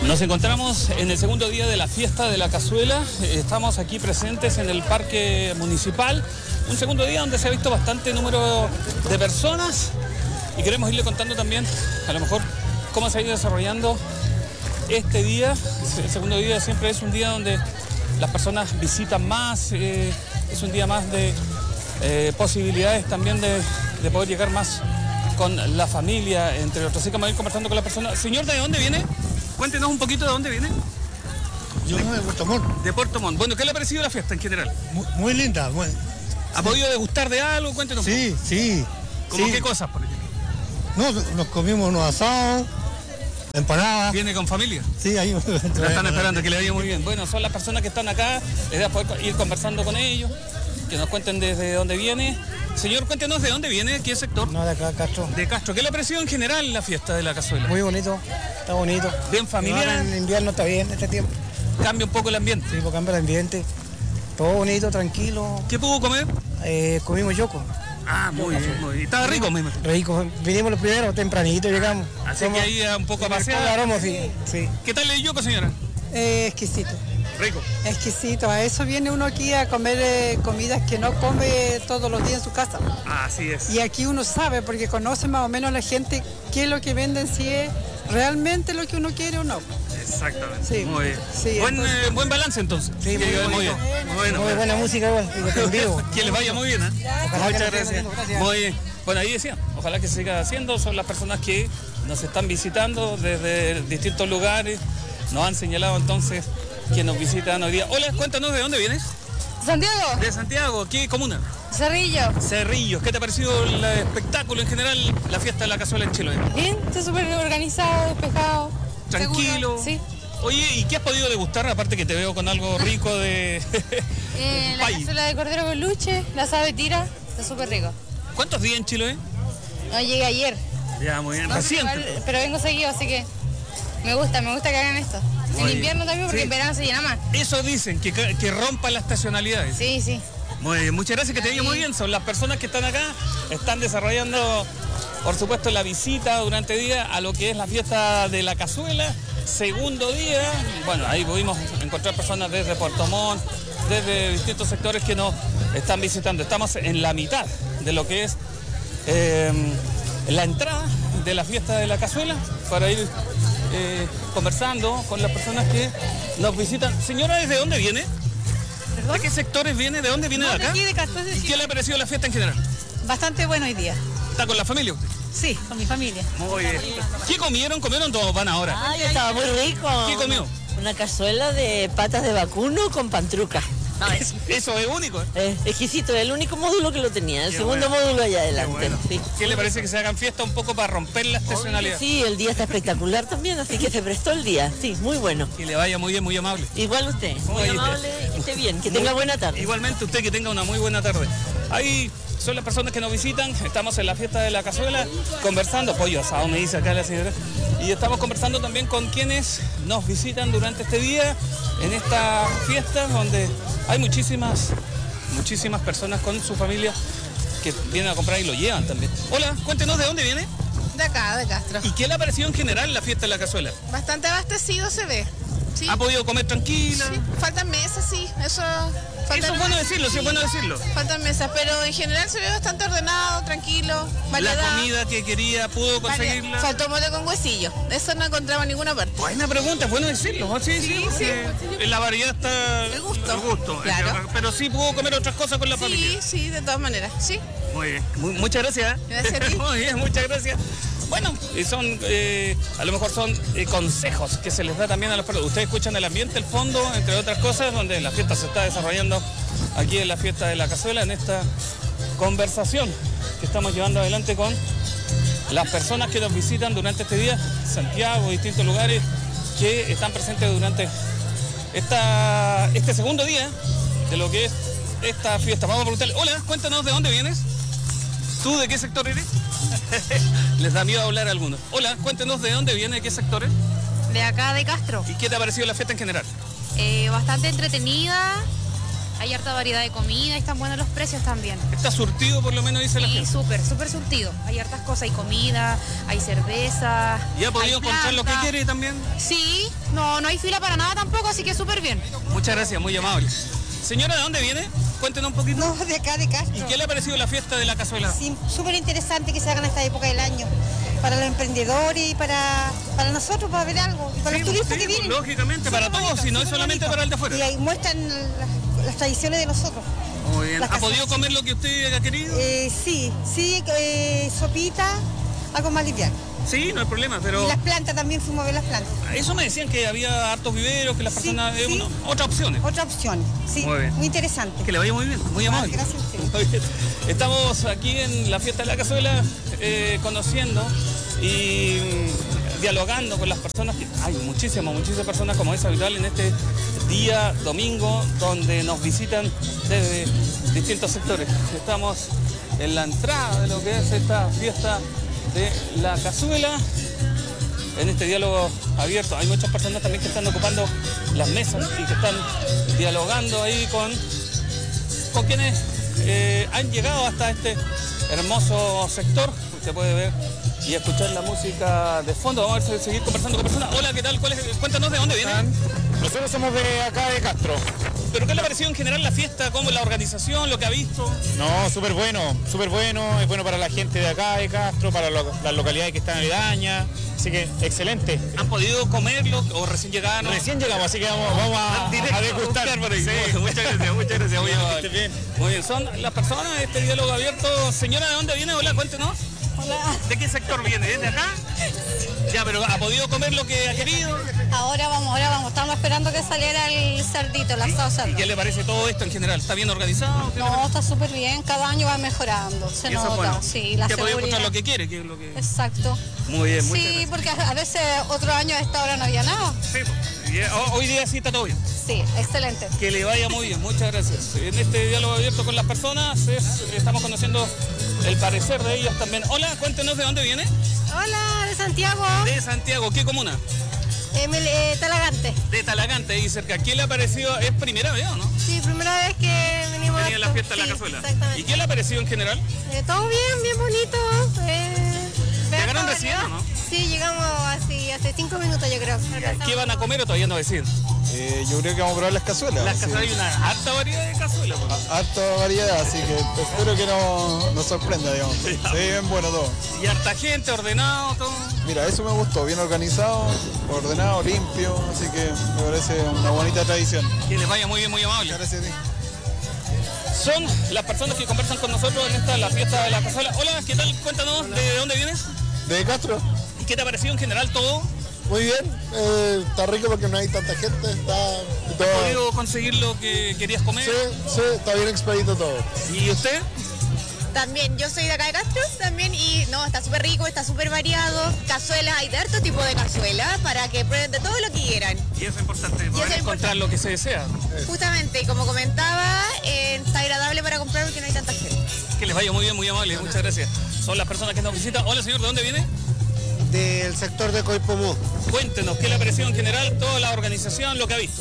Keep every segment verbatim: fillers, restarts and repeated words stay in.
Nos encontramos en el segundo día de la fiesta de la cazuela. Estamos aquí presentes en el parque municipal. Un segundo día donde se ha visto bastante número de personas y queremos irle contando también, a lo mejor, cómo se ha ido desarrollando este día. El segundo día siempre es un día donde las personas visitan más, eh, es un día más de eh, posibilidades también de, de poder llegar más con la familia, entre otros. Así que vamos a ir conversando con la persona. Señor, ¿de dónde viene? Cuéntenos un poquito de dónde viene. Yo de Puerto Montt. De Puerto Montt. Bueno, ¿qué le ha parecido la fiesta en general? Muy, muy linda. Muy... ¿Ha podido degustar de algo? Cuéntenos. Sí, sí. ¿Cómo sí. qué cosas, por ejemplo? No, nos comimos unos asados, empanadas. ¿Viene con familia? Sí, ahí. La están esperando, que le vaya muy bien. Bueno, son las personas que están acá, les voy a poder ir conversando con ellos, que nos cuenten desde dónde viene. Señor, cuéntenos de dónde viene, qué sector. No, de acá, Castro. De Castro. ¿Qué le ha parecido en general la fiesta de la cazuela? Muy bonito, está bonito. Bien familiar. Ahora en invierno está bien este tiempo. Cambia un poco el ambiente. Sí, pues cambia el ambiente. Todo bonito, tranquilo. ¿Qué pudo comer? Eh, comimos yoco. Ah, muy bien, muy bien. Estaba rico, me imagino. Rico. Vinimos los primeros, tempranito llegamos. Así Somos, que ahí a un poco a pasear. Claro, sí, sí. ¿Qué tal el yoco, señora? Eh, exquisito. Rico. Exquisito. A eso viene uno aquí a comer eh, comidas que no come todos los días en su casa. Así es. Y aquí uno sabe, porque conoce más o menos a la gente qué es lo que venden, si es realmente lo que uno quiere o no. Exactamente. Sí. Muy bien. Sí, buen, entonces... eh, buen balance entonces. Sí, muy, muy bien. Muy bueno. Muy buena música igual, en vivo. Que les vaya muy bien, ¿eh? Ojalá Muchas que gracias. gracias. Muy bien. Bueno, ahí decía, ojalá que se siga haciendo. Son las personas que nos están visitando desde distintos lugares. Nos han señalado entonces que nos visitan hoy día. Hola, cuéntanos de dónde vienes. Santiago. De Santiago. ¿Qué comuna? Cerrillo. Cerrillos. ¿Qué te ha parecido el espectáculo en general, la fiesta de la cazuela en Chiloé? Bien, está súper organizado, despejado. Tranquilo. Seguro. Sí. Oye, ¿y qué has podido degustar? Aparte que te veo con algo rico de... Eh, la Pay. cazuela de cordero con luche, la asada de tira, está súper rico. ¿Cuántos días en Chiloé? No, llegué ayer. Ya, muy bien. No, Reciente. igual, pero vengo seguido, así que me gusta, me gusta que hagan esto. Muy En bien. invierno también, porque Sí. en verano se llena más. Eso dicen, que, que rompa las estacionalidades. Sí, sí. Muy bien, muchas gracias, que te vaya muy bien. Son las personas que están acá, están desarrollando, por supuesto, la visita durante el día a lo que es la fiesta de la cazuela. Segundo día, bueno, ahí pudimos encontrar personas desde Puerto Montt, desde distintos sectores que nos están visitando. Estamos en la mitad de lo que es eh, la entrada de la fiesta de la cazuela para ir eh, conversando con las personas que nos visitan. Señora, ¿desde dónde viene? ¿De qué sectores viene? ¿De dónde viene de acá? Aquí de Castro, ¿Y qué le ha parecido la fiesta en general? Bastante bueno hoy día. ¿Está con la familia usted? Sí, con mi familia. Muy bien. ¿Qué comieron? ¿Comieron todos? Van ahora. Ay, estaba muy rico. ¿Qué comió? Una cazuela de patas de vacuno con pantruca. No, es, Eso es único, ¿eh? es exquisito, el único módulo que lo tenía, el Qué segundo bueno. módulo allá Qué adelante. bueno. Sí. ¿Qué le parece que se hagan fiesta un poco para romper la estacionalidad? Sí, el día está espectacular también, así que se prestó el día. Sí, muy bueno. Que le vaya muy bien, muy amable. Igual usted, muy Muy bien. amable, que esté bien, que tenga buena tarde. Igualmente usted, que tenga una muy buena tarde. Ahí son las personas que nos visitan, estamos en la fiesta de la cazuela conversando, pollo asado me dice acá la señora, y estamos conversando también con quienes nos visitan durante este día, en esta fiesta donde hay muchísimas, muchísimas personas con su familia que vienen a comprar y lo llevan también. Hola, cuéntenos de dónde viene De acá, de Castro. y qué le ha parecido en general la fiesta de la cazuela. Bastante abastecido se ve. Sí. ¿Ha podido comer tranquila? Sí. Faltan mesas, sí. Eso, Eso faltan es bueno mesas, decirlo, sí es bueno decirlo. Faltan mesas, pero en general se ve bastante ordenado, tranquilo, variedad. La comida que quería, ¿pudo variedad. conseguirla? Faltó mole con huesillo. Eso no encontraba en ninguna parte. Buena pregunta, es bueno decirlo. ¿no? Sí, sí, Sí, porque en la variedad está El gusto. el gusto. Claro. Pero sí pudo comer otras cosas con la Sí, familia. sí, de todas maneras. Sí. Muy bien. Mu- muchas gracias. Gracias a ti. Muy bien, muchas gracias. Bueno, y son, eh, a lo mejor son eh, consejos que se les da también a los personas. Ustedes escuchan el ambiente, el fondo, entre otras cosas, donde la fiesta se está desarrollando aquí en la fiesta de la cazuela, en esta conversación que estamos llevando adelante con las personas que nos visitan durante este día, Santiago, distintos lugares que están presentes durante esta, este segundo día de lo que es esta fiesta. Vamos a preguntarle, hola, cuéntanos de dónde vienes. ¿Tú de qué sector eres? Les da miedo hablar a algunos. Hola, cuéntenos de dónde viene, de qué sectores. De acá de Castro. ¿Y qué te ha parecido la fiesta en general? Eh, bastante entretenida. Hay harta variedad de comida y están buenos los precios también. Está surtido, por lo menos, dice la Sí, gente. súper, súper surtido. Hay hartas cosas, hay comida, hay cerveza. ¿Y ha podido hay encontrar lo que planta. quiere también? Sí, no, no hay fila para nada tampoco, así que súper bien. Muchas gracias, muy amable. Señora, ¿de dónde viene? Cuéntenos un poquito. No, de acá, de Castro. ¿Y qué le ha parecido la fiesta de la cazuela? Sí, súper interesante que se haga en esta época del año. Para los emprendedores y para, para nosotros, para ver algo. Y para Sí, los turistas sí, que vienen. lógicamente, para Súper todos, bonito, y no es súper solamente bonito. para el de afuera. Y ahí muestran las, las tradiciones de nosotros. Muy bien. Las ¿Ha podido cazuelas. comer lo que usted ha querido? Eh, sí, sí, eh, sopita, algo más liviano. Sí, no hay problema, pero Y las plantas también, fuimos a ver las plantas. eso me decían que había hartos viveros, que las Sí, personas... eh, sí. uno- otras opciones. Otra opción, sí, Muy bien. muy interesante. Que le vaya muy bien, muy Ah, amable. gracias a usted. Muy bien. Estamos aquí en la fiesta de la cazuela, eh, conociendo y mm, dialogando con las personas. Que hay muchísimas, muchísimas personas, como es habitual en este día domingo, donde nos visitan desde distintos sectores. Estamos en la entrada de lo que es esta fiesta de la cazuela. En este diálogo abierto hay muchas personas también que están ocupando las mesas y que están dialogando ahí con, con quienes eh, han llegado hasta este hermoso sector. Usted puede ver y escuchar la música de fondo. Vamos a ver si seguir conversando con personas. Hola, ¿qué tal? ¿Cuál es? Cuéntanos de dónde vienen. Nosotros somos de acá de Castro. ¿Pero qué le ha parecido en general la fiesta? ¿Cómo la organización? ¿Lo que ha visto? No, súper bueno, súper bueno. Es bueno para la gente de acá de Castro, para lo- las localidades que están aledañas. Así que excelente. ¿Han podido comerlo o recién llegaron? Recién llegamos, así que vamos, vamos a, Directo a degustar. buscar por ahí. Sí. Muchas gracias, muchas gracias. Muy Que amable. estés bien. Muy bien, son las personas de este diálogo abierto. Señora, ¿de dónde viene? Hola, cuéntenos. Hola. ¿De qué sector viene? ¿Desde acá? Ya, pero ¿ha podido comer lo que ha querido? Ahora vamos, ahora vamos. Estamos esperando que saliera el cerdito, el asado ¿Y cerdo. qué le parece todo esto en general? ¿Está bien organizado? ¿Qué le No, parece? está súper bien. Cada año va mejorando. Se Y eso es nota. bueno. Sí, la ¿Que ha podido seguridad. escuchar lo que quiere? ¿Qué es lo que... Exacto. Muy bien, muchas Sí, gracias. porque a a veces otro año a esta hora no había nada. Sí, pues, y, eh, ho- hoy día sí está todo bien. Sí, excelente. Que le vaya muy bien, muchas gracias. En este diálogo abierto con las personas es- estamos conociendo el parecer de ellas también. Hola, cuéntenos de dónde viene. Hola, de Santiago. De Santiago, ¿qué comuna? Emil, eh, Talagante. De Talagante, ahí cerca. ¿Quién le ha parecido? Es primera vez, ¿o no? Sí, primera vez que venimos Venía a la esto. fiesta de la Sí, cazuela. Exactamente. ¿Y qué le ha parecido en general? Eh, todo bien, bien bonito. Eh, ¿Llegaron harta recién variedad. o no? Sí, llegamos así, hace cinco minutos yo creo. ¿Qué van a comer o todavía no deciden? Eh, yo creo que vamos a probar las cazuelas. Las sí. cazuelas hay una harta variedad de cazuelas. pues. Harta variedad, así que espero que no nos sorprenda, digamos. Se ve bien bueno todo. Y harta gente, ordenado, todo. Mira, eso me gustó, bien organizado, ordenado, limpio, así que me parece una bonita tradición. Que les vaya muy bien, muy amable. Muchas gracias a ti. Son las personas que conversan con nosotros en esta, la fiesta de la cazuela. Hola, ¿qué tal? Cuéntanos, ¿de dónde vienes? ¿De Castro? ¿Y qué te ha parecido en general todo? Muy bien, eh, está rico porque no hay tanta gente, está ¿Has todo... podido conseguir lo que querías comer? Sí, sí, está bien expedito todo. ¿Y usted? También, yo soy de acá de Castro también y no, está súper rico, está súper variado. Cazuelas, hay de harto tipo de cazuelas para que prueben de todo lo que quieran. Y eso es importante, poder eso es encontrar importante. lo que se desea. Justamente, y como comentaba, eh, está agradable para comprar porque no hay tanta gente. Que les vaya muy bien, muy amable. Muchas gracias. Son las personas que nos visitan. Hola, señor, ¿de dónde viene? Del sector de Coipomú. Cuéntenos, ¿qué le ha parecido en general toda la organización, lo que ha visto?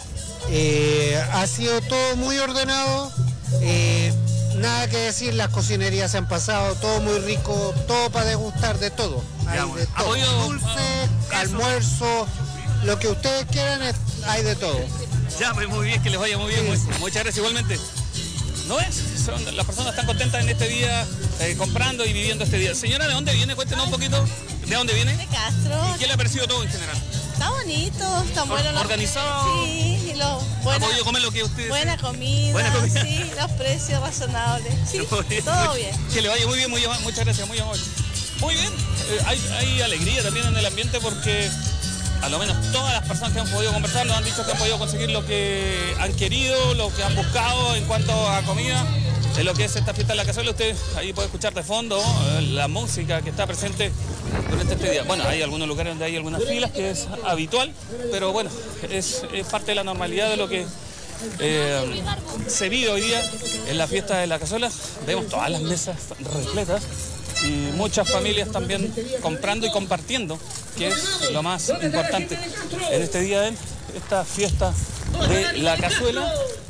Eh, ha sido todo muy ordenado, eh, nada que decir, las cocinerías se han pasado, todo muy rico, todo para degustar de todo. Hay Ya, de bueno. ¿Ha todo. podido- Dulce, ah, eso. almuerzo, lo que ustedes quieran, es- hay de todo. Ya, pues muy bien, que les vaya muy bien. Muy- muchas gracias igualmente. ¿No es? Son, las personas están contentas en este día, eh, comprando y viviendo este día. Señora, ¿de dónde viene? Cuéntenos un poquito. ¿De dónde viene? De Castro. ¿Y qué le ha parecido todo en general? Está bonito, está bueno. los- ¿Organizado? Sí, y lo, ¿Ha buena, podido comer lo que usted buena comida, Buena comida. sí, los precios razonables. Sí, Muy bien. todo bien. Que le vaya muy bien, muy amable. Muchas gracias, muy amable. Muy bien. Eh, hay, hay alegría también en el ambiente porque a lo menos todas las personas que han podido conversar nos han dicho que han podido conseguir lo que han querido, lo que han buscado en cuanto a comida. En lo que es esta fiesta de la cazuela, usted ahí puede escuchar de fondo eh, la música que está presente durante este día. Bueno, hay algunos lugares donde hay algunas filas, que es habitual, pero bueno, es, es parte de la normalidad de lo que eh, se vive hoy día en la fiesta de la cazuela. Vemos todas las mesas repletas y muchas familias también comprando y compartiendo, que es lo más importante en este día de esta fiesta de la cazuela.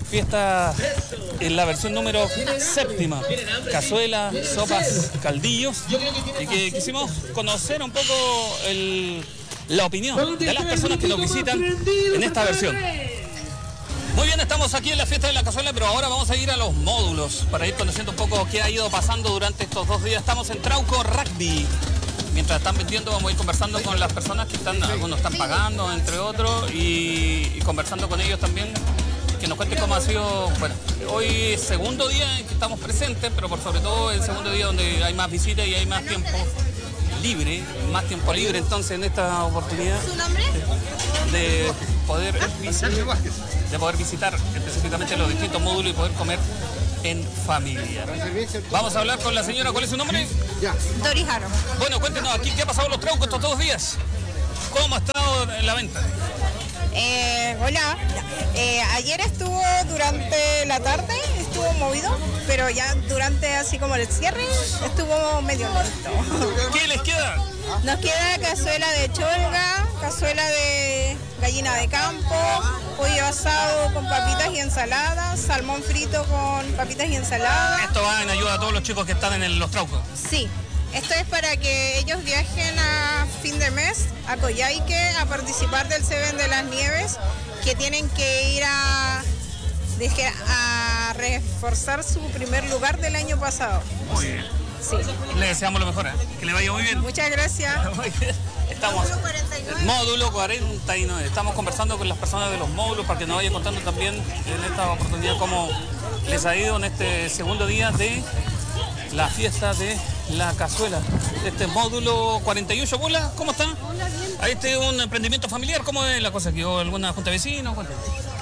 fiesta en la versión número séptima, cazuela, sopas, caldillos, y que quisimos conocer un poco el, la opinión de las personas que nos visitan en esta versión. Muy bien, estamos aquí en la fiesta de la cazuela, pero ahora vamos a ir a los módulos para ir conociendo un poco qué ha ido pasando durante estos dos días. Estamos en Trauco Rugby. Mientras están vendiendo, vamos a ir conversando con las personas que están, algunos están pagando, entre otros, y, y conversando con ellos también, que nos cuenten cómo ha sido, bueno, hoy es segundo día en que estamos presentes, pero por sobre todo el segundo día donde hay más visitas y hay más tiempo libre, más tiempo libre, entonces en esta oportunidad de, de poder visitar, de poder visitar específicamente los distintos módulos y poder comer en familia. Vamos a hablar con la señora. ¿Cuál es su nombre? Dori Jaro. Bueno, cuéntenos aquí qué ha pasado en los Traucos estos dos días. ¿Cómo ha estado la venta? Eh, hola, eh, ayer estuvo durante la tarde, estuvo movido, pero ya durante así como el cierre estuvo medio lento. ¿Qué les queda? Nos queda cazuela de cholga, cazuela de gallina de campo, pollo asado con papitas y ensaladas, salmón frito con papitas y ensaladas. Esto va en ayuda a todos los chicos que están en el- los Traucos. Sí. Esto es para que ellos viajen a fin de mes a Coyhaique a participar del Seven de las Nieves, que tienen que ir a, dije, a reforzar su primer lugar del año pasado. Muy bien. Sí. Le deseamos lo mejor, ¿eh? Que le vaya muy bien. Muchas gracias. Estamos en módulo cuarenta y nueve. Estamos conversando con las personas de los módulos para que nos vayan contando también en esta oportunidad cómo les ha ido en este segundo día de la fiesta de la cazuela. Este módulo cuarenta y ocho, hola, ¿cómo está? Ahí este es un emprendimiento familiar, ¿cómo es la cosa? ¿Que hubo alguna junta de vecinos? Cuéntame.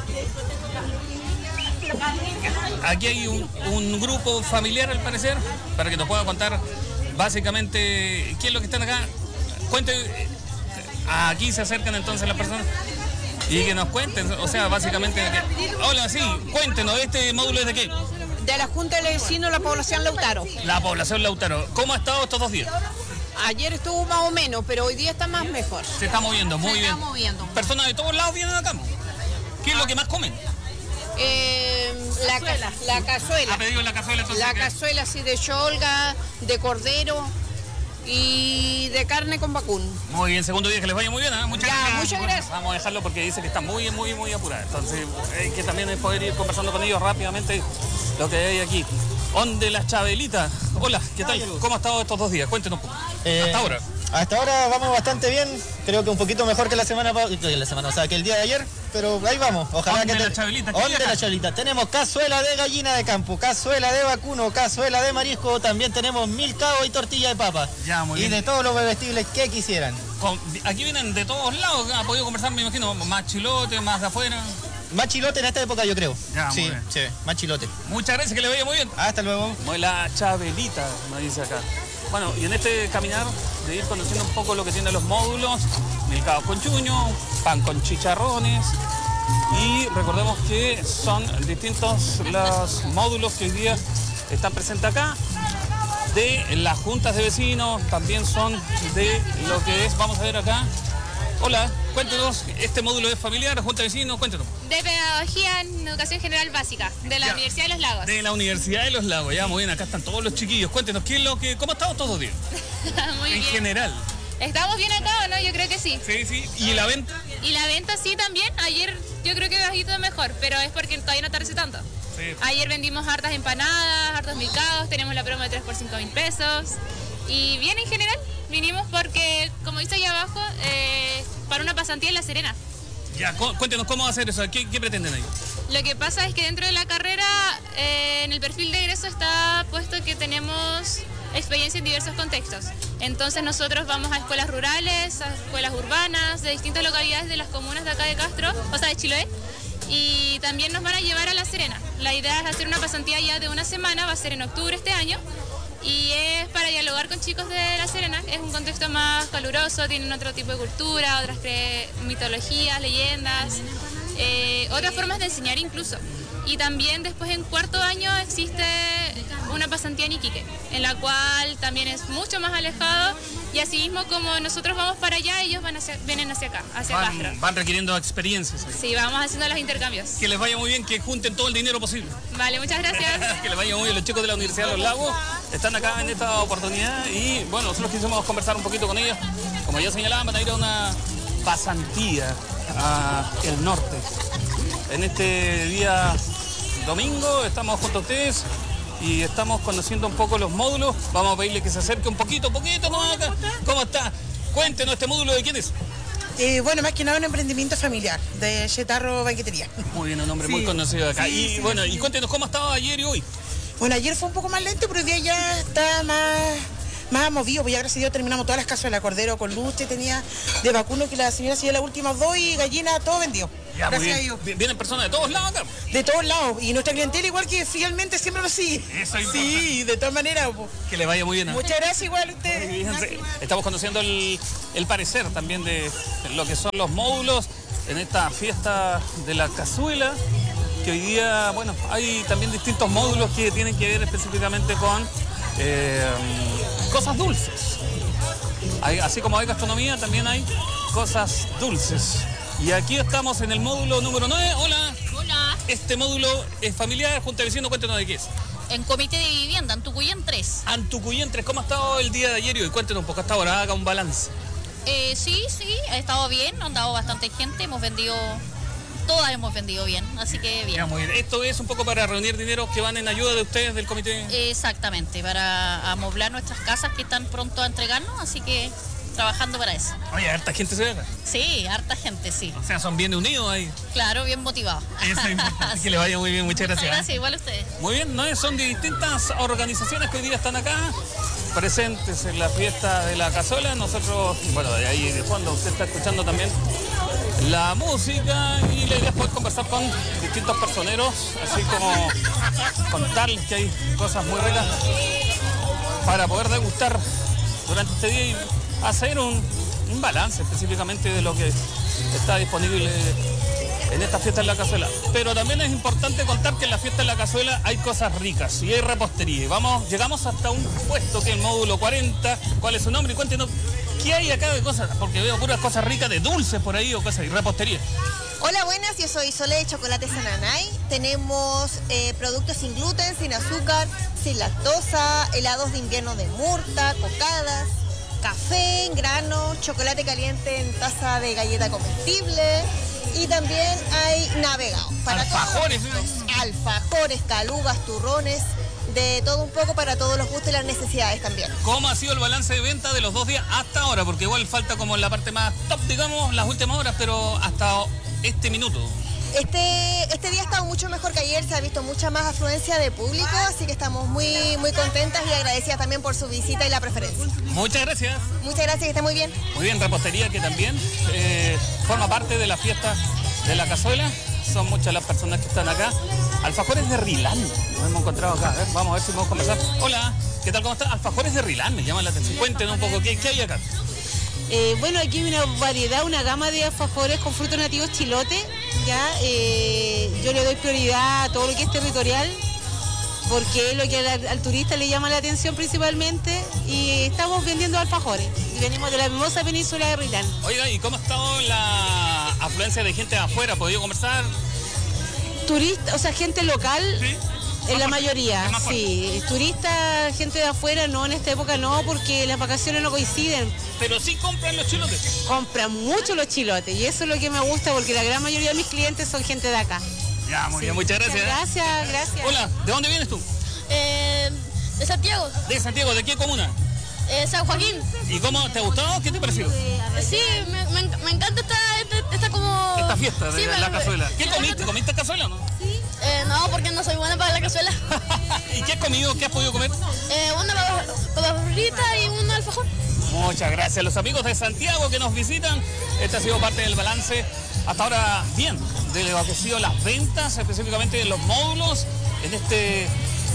Aquí hay un, un grupo familiar al parecer, para que nos pueda contar básicamente qué es lo que están acá. Cuente, aquí se acercan entonces las personas y que nos cuenten, o sea, básicamente... Que, hola, sí, cuéntenos, ¿este módulo es de qué? De la Junta de Vecinos, la población Lautaro. La población Lautaro. ¿Cómo ha estado estos dos días? Ayer estuvo más o menos, pero hoy día está más mejor. Se está moviendo, muy Se bien. está moviendo. Personas de todos lados vienen acá. ¿Qué es lo que más comen? Eh, la, ca- la cazuela. Ha pedido la cazuela entonces. La ¿qué? cazuela así de cholga, de cordero y de carne con vacuno. Muy bien, segundo día, que les vaya muy bien, ¿eh? Muchas Ya, gracias. muchas Bueno, gracias. Vamos a dejarlo porque dice que está muy, muy, muy apurada. Entonces hay que también poder ir conversando con ellos rápidamente lo que hay aquí. Onde la Chabelita. Hola, ¿qué tal? ¿Cómo ha estado estos dos días? Cuéntenos un poco. Eh, Hasta ahora. Hasta ahora vamos bastante bien, creo que un poquito mejor que la semana pa- que la semana, o sea, que el día de ayer, pero ahí vamos. Ojalá ¿Dónde que la te- Chabelita? ¿Qué ¿Dónde hay acá? la Chabelita? Tenemos cazuela de gallina de campo, cazuela de vacuno, cazuela de marisco, también tenemos milcao y tortilla de papa. Ya, muy y bien. de todos los bebestibles que quisieran. Con- aquí vienen de todos lados, ha podido conversar, me imagino, más chilote, más de afuera. Más chilote en esta época, yo creo. Ya, muy sí, bien. sí, más chilote. Muchas gracias, que le vaya muy bien. Hasta luego. Muy la Chabelita, me dice acá. Bueno, y en este caminar de ir conociendo un poco lo que tienen los módulos, milcao con chuño, pan con chicharrones, y recordemos que son distintos los módulos que hoy día están presentes acá, de las juntas de vecinos, también son de lo que es, vamos a ver acá. Hola, cuéntenos, este módulo es familiar, junta de vecinos, cuéntenos. De pedagogía en educación general básica, de la Ya. Universidad de los Lagos. De la Universidad de los Lagos, ya muy bien, acá están todos los chiquillos, cuéntenos, ¿qué es lo que, ¿cómo ha estado todos los días? Muy En bien. general. ¿Estamos bien acá o no? Yo creo que sí. Sí, sí. ¿Y la venta? Y la venta sí también. Ayer yo creo que bajito mejor, pero es porque todavía no atarse tanto. Sí. Ayer vendimos hartas empanadas, hartos milcaos, tenemos la promo de tres por cinco mil pesos. Y bien en general, vinimos porque, como dice ahí abajo, eh, para una pasantía en La Serena. Ya, cu- cuéntenos cómo va a ser eso, ¿qué, qué pretenden ahí? Lo que pasa es que dentro de la carrera, eh, en el perfil de egreso está puesto que tenemos experiencia en diversos contextos. Entonces nosotros vamos a escuelas rurales, a escuelas urbanas, de distintas localidades de las comunas de acá de Castro, o sea de Chiloé, y también nos van a llevar a La Serena. La idea es hacer una pasantía ya de una semana, va a ser en octubre este año, y es para dialogar con chicos de La Serena. Es un contexto más caluroso, tienen otro tipo de cultura, otras cre- mitologías, leyendas, eh, otras formas de enseñar incluso. Y también después en cuarto año existe una pasantía en Iquique, en la cual también es mucho más alejado y así mismo como nosotros vamos para allá, ellos van hacia, vienen hacia acá, hacia Van, Castro. van requiriendo experiencias. Ahí. Sí, vamos haciendo los intercambios. Que les vaya muy bien, que junten todo el dinero posible. Vale, muchas gracias. Que les vaya muy bien. Los chicos de la Universidad de Los Lagos están acá en esta oportunidad y bueno, nosotros quisimos conversar un poquito con ellos. Como ya señalaban, van a ir a una pasantía al norte. En este día domingo estamos junto a ustedes y estamos conociendo un poco los módulos. Vamos a pedirle que se acerque un poquito, poquito más acá. ¿Cómo está? Cuéntenos este módulo de quién es. Eh, bueno, más que nada un emprendimiento familiar de Chetarro Banquetería. Muy bien, un nombre sí. muy conocido acá. Sí, y sí, bueno, sí. y cuéntenos cómo estaba ayer y hoy. Bueno, ayer fue un poco más lento, pero hoy día ya está más, más movido. Pues ya gracias a Dios terminamos todas las cazuelas, cordero con luche tenía de vacuno que la señora se dio las últimas dos y gallina, todo vendido. Ya, gracias a Dios. Vienen personas de todos lados acá. De todos lados. Y nuestra clientela igual que fielmente siempre lo sigue. Eso es Sí, de todas maneras. Pues. Que le vaya muy bien. ¿eh? Muchas gracias igual a ustedes. Estamos conociendo el, el parecer también de lo que son los módulos en esta fiesta de la cazuela. Que hoy día, bueno, hay también distintos módulos que tienen que ver específicamente con eh, cosas dulces. Hay, así como hay gastronomía, también hay cosas dulces. Y aquí estamos en el módulo número nueve. Hola. Hola. Este módulo es familiar, junta de vecinos, cuéntenos de qué es. En comité de vivienda, Antucuyén tres. Antucuyén tres, ¿cómo ha estado el día de ayer y hoy? Cuéntenos un poco hasta ahora, haga un balance. Eh, sí, sí, ha estado bien, ha andado bastante gente, hemos vendido, todas hemos vendido bien, así que bien. Ya, muy bien. Esto es un poco para reunir dinero que van en ayuda de ustedes del comité. Exactamente, para amoblar nuestras casas que están pronto a entregarnos, así que trabajando para eso. Oye, harta gente se ve acá. Sí, harta gente, sí. O sea, son bien unidos ahí. Claro, bien motivados. Eso es importante, que le vaya muy bien, muchas gracias. Muchas gracias, igual a ustedes. Muy bien, ¿no? Son de distintas organizaciones que hoy día están acá, presentes en la fiesta de la cazuela. Nosotros, bueno, de ahí de fondo usted está escuchando también la música y la idea es poder conversar con distintos personeros, así como contarles que hay cosas muy ricas para poder degustar durante este día y hacer un, un balance específicamente de lo que está disponible en esta fiesta en la cazuela. Pero también es importante contar que en la fiesta en la cazuela hay cosas ricas y hay repostería. Vamos, llegamos hasta un puesto que es el módulo cuarenta. ¿Cuál es su nombre? Y cuéntenos qué hay acá de cosas, porque veo puras cosas ricas de dulces por ahí o cosas y repostería. Hola, buenas, yo soy Sole de Chocolate Sananay. Tenemos eh, productos sin gluten, sin azúcar, sin lactosa, helados de invierno de murta, cocadas, café en grano, chocolate caliente en taza de galleta comestible y también hay navegado. Para alfajores, alfajores, calugas, turrones, de todo un poco para todos los gustos y las necesidades también. ¿Cómo ha sido el balance de venta de los dos días hasta ahora? Porque igual falta como en la parte más top, digamos, las últimas horas, pero hasta este minuto. Este, este día ha estado mucho mejor que ayer, se ha visto mucha más afluencia de público, así que estamos muy, muy contentas y agradecidas también por su visita y la preferencia. Muchas gracias. Muchas gracias, que esté muy bien. Muy bien, repostería que también eh, forma parte de la fiesta de la cazuela. Son muchas las personas que están acá. Alfajores de Rilán, nos hemos encontrado acá. A ver, vamos a ver si podemos conversar. Hola, ¿qué tal? ¿Cómo está? Alfajores de Rilán, me llama la atención. Cuéntenos un poco, ¿qué, qué hay acá? Eh, bueno, aquí hay una variedad, una gama de alfajores con frutos nativos chilote. Ya, eh, yo le doy prioridad a todo lo que es territorial, porque es lo que al, al turista le llama la atención principalmente, y estamos vendiendo alfajores. Y venimos de la hermosa península de Rilán. Oiga, ¿y cómo ha estado la afluencia de gente de afuera? ¿Ha podido conversar? Turista, o sea, gente local. ¿Sí? En la mayoría, sí. Turistas, gente de afuera, no, en esta época no, porque las vacaciones no coinciden. Pero sí compran los chilotes. Compran mucho los chilotes y eso es lo que me gusta, porque la gran mayoría de mis clientes son gente de acá. Ya, muy sí. bien, muchas gracias. Gracias, gracias. Hola, ¿de dónde vienes tú? Eh, de Santiago. ¿De Santiago? ¿De qué comuna? Eh, San Joaquín. ¿Y cómo te ha gustado? ¿Qué te ha parecido? Sí, me, me, me encanta esta, esta, esta como... Esta fiesta de sí, la, la me, cazuela. ¿Qué me, comiste? me, ¿Comiste cazuela o no? Sí. Eh, no, porque no soy buena para la cazuela. ¿Y qué has comido? ¿Qué has podido comer? Eh, una papa frita y un alfajor. Muchas gracias a los amigos de Santiago que nos visitan. Este ha sido parte del balance hasta ahora bien de lo que han sido las ventas, específicamente de los módulos en este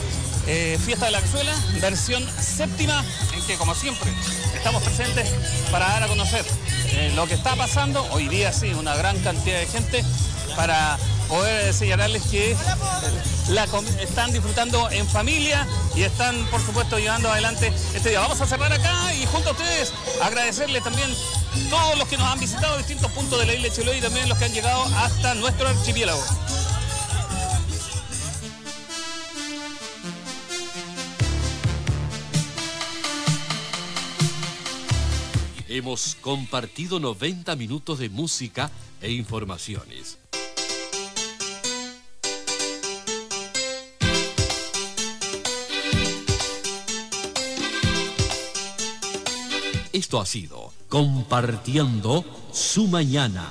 eh, Fiesta de la Cazuela, versión séptima, en que como siempre estamos presentes para dar a conocer eh, lo que está pasando. Hoy día sí, una gran cantidad de gente para poder señalarles que la, están disfrutando en familia y están, por supuesto, llevando adelante este día. Vamos a cerrar acá y junto a ustedes agradecerles también todos los que nos han visitado distintos puntos de la isla de Chiloé y también los que han llegado hasta nuestro archipiélago. Hemos compartido noventa minutos de música e informaciones. Esto ha sido Compartiendo su Mañana.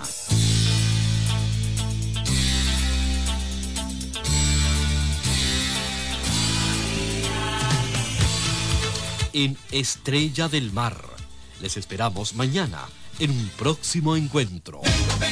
En Estrella del Mar. Les esperamos mañana en un próximo encuentro.